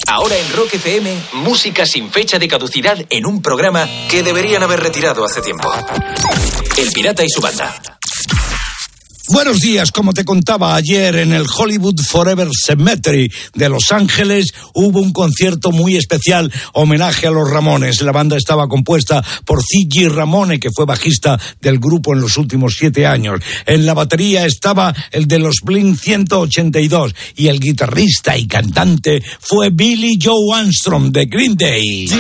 Ahora en Rock FM, música sin fecha de caducidad en un programa que deberían haber retirado hace tiempo. El Pirata y su banda. Buenos días, como te contaba ayer, en el Hollywood Forever Cemetery de Los Ángeles hubo un concierto muy especial, homenaje a los Ramones. La banda estaba compuesta por C.G. Ramone, que fue bajista del grupo en los últimos 7 años. En la batería estaba el de los Blink-182 y el guitarrista y cantante fue Billy Joe Armstrong de Green Day.